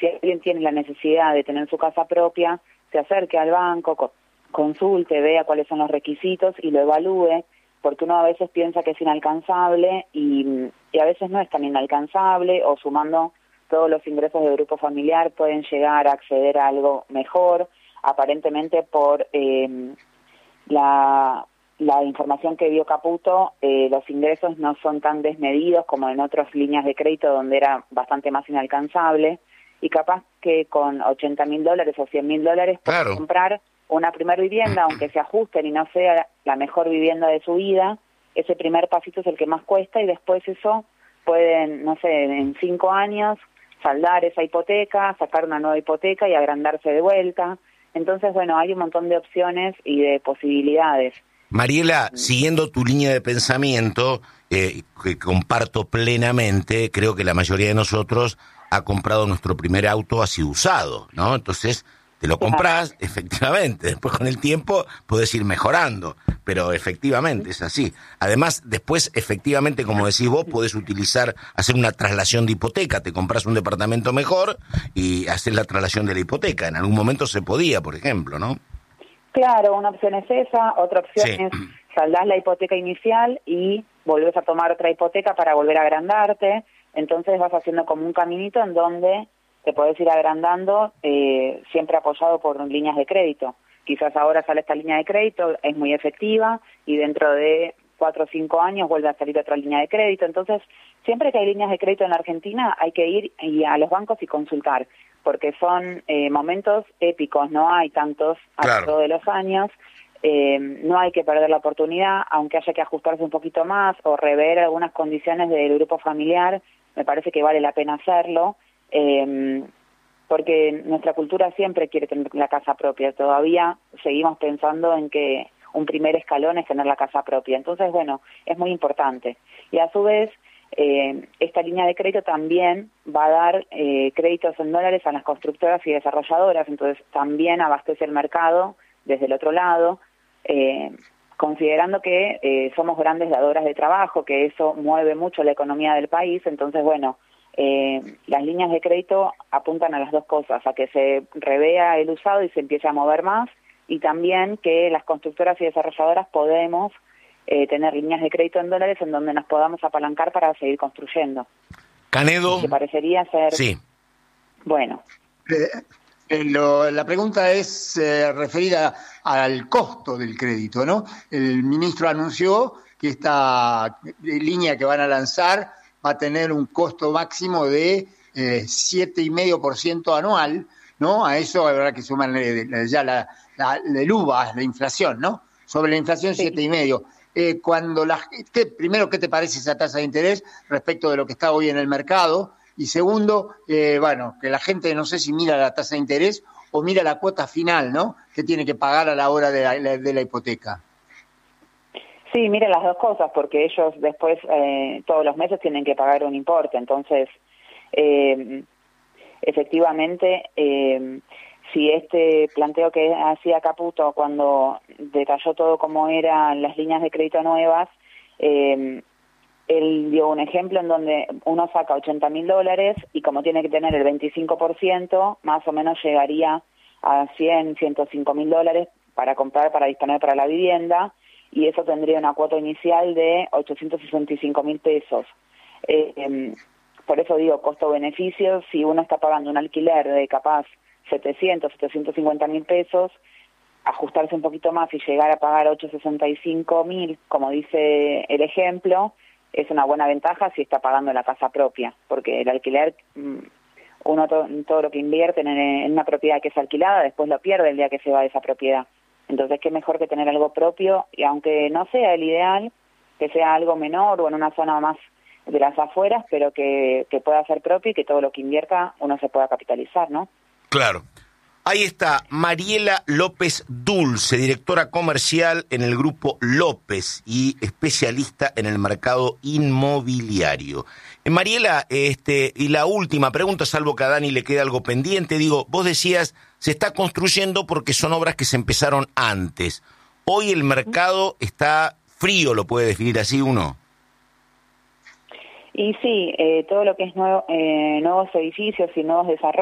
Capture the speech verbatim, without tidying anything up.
si alguien tiene la necesidad de tener su casa propia, se acerque al banco, co- consulte, vea cuáles son los requisitos y lo evalúe, porque uno a veces piensa que es inalcanzable y, y a veces no es tan inalcanzable, o sumando todos los ingresos del grupo familiar pueden llegar a acceder a algo mejor, aparentemente por eh, la, la información que dio Caputo, eh, los ingresos no son tan desmedidos como en otras líneas de crédito donde era bastante más inalcanzable, y capaz que con ochenta mil dólares o cien mil dólares Claro. puede comprar una primer vivienda, aunque se ajusten y no sea la mejor vivienda de su vida. Ese primer pasito es el que más cuesta, y después eso pueden, no sé, en cinco años saldar esa hipoteca, sacar una nueva hipoteca y agrandarse de vuelta. Entonces, bueno, hay un montón de opciones y de posibilidades. Mariela, siguiendo tu línea de pensamiento, eh, que comparto plenamente, creo que la mayoría de nosotros ha comprado nuestro primer auto así usado, ¿no? Entonces, te lo compras, efectivamente, después con el tiempo puedes ir mejorando, pero efectivamente es así. Además, después, efectivamente, como decís vos, podés utilizar, hacer una traslación de hipoteca, te compras un departamento mejor y hacer la traslación de la hipoteca. En algún momento se podía, por ejemplo, ¿no? Claro, una opción es esa, otra opción Sí. es saldás la hipoteca inicial y volvés a tomar otra hipoteca para volver a agrandarte. Entonces vas haciendo como un caminito en donde te podés ir agrandando, eh, siempre apoyado por líneas de crédito. Quizás ahora sale esta línea de crédito, es muy efectiva, y dentro de cuatro o cinco años vuelve a salir otra línea de crédito. Entonces, siempre que hay líneas de crédito en la Argentina, hay que ir y a los bancos y consultar, porque son eh, momentos épicos, no hay tantos a lo Claro. largo de los años. Eh, no hay que perder la oportunidad, aunque haya que ajustarse un poquito más o rever algunas condiciones del grupo familiar. Me parece que vale la pena hacerlo, eh, porque nuestra cultura siempre quiere tener la casa propia. Todavía seguimos pensando en que un primer escalón es tener la casa propia. Entonces, bueno, es muy importante. Y a su vez, eh, esta línea de crédito también va a dar eh, créditos en dólares a las constructoras y desarrolladoras. Entonces, también abastece el mercado desde el otro lado, eh, considerando que eh, somos grandes dadoras de trabajo, que eso mueve mucho la economía del país. Entonces, bueno, eh, las líneas de crédito apuntan a las dos cosas, a que se revea el usado y se empiece a mover más, y también que las constructoras y desarrolladoras podemos eh, tener líneas de crédito en dólares en donde nos podamos apalancar para seguir construyendo. Canedo. ¿Te parecería ser? Sí. Bueno. Eh, eh, lo, la pregunta es eh, referida al costo del crédito, ¿no? El ministro anunció que esta línea que van a lanzar va a tener un costo máximo de eh, siete coma cinco por ciento anual, ¿no? A eso habrá que sumar eh, ya la, la, el U V A, la inflación, ¿no? Sobre la inflación, Sí. siete coma cinco. Eh, cuando la, ¿qué, primero, ¿qué te parece esa tasa de interés respecto de lo que está hoy en el mercado? Y segundo, eh, bueno, que la gente no sé si mira la tasa de interés o mira la cuota final, ¿no? Que tiene que pagar a la hora de la, de la hipoteca. Sí, mire las dos cosas, porque ellos después eh, todos los meses tienen que pagar un importe. Entonces, eh, efectivamente, eh, si este planteo que hacía Caputo cuando detalló todo cómo eran las líneas de crédito nuevas, eh, él dio un ejemplo en donde uno saca ochenta mil dólares y como tiene que tener el veinticinco por ciento, más o menos llegaría a cien, ciento cinco mil dólares para comprar, para disponer para la vivienda, y eso tendría una cuota inicial de ochocientos sesenta y cinco mil pesos. Eh, eh, por eso digo, costo-beneficio, si uno está pagando un alquiler de capaz setecientos, setecientos cincuenta mil pesos, ajustarse un poquito más y llegar a pagar ochocientos sesenta y cinco mil, como dice el ejemplo, es una buena ventaja si está pagando la casa propia, porque el alquiler, uno to- todo lo que invierte en, en una propiedad que es alquilada, después lo pierde el día que se va de esa propiedad. Entonces, qué mejor que tener algo propio, y aunque no sea el ideal, que sea algo menor o en una zona más de las afueras, pero que, que pueda ser propio y que todo lo que invierta uno se pueda capitalizar, ¿no? Claro. Ahí está Mariela López Dulce, directora comercial en el grupo López y especialista en el mercado inmobiliario. Eh, Mariela, este, y la última pregunta, salvo que a Dani le quede algo pendiente, digo, vos decías, se está construyendo porque son obras que se empezaron antes. Hoy el mercado está frío, ¿lo puede definir así uno? Y sí, eh, todo lo que es nuevo, eh, nuevos edificios y nuevos desarrollos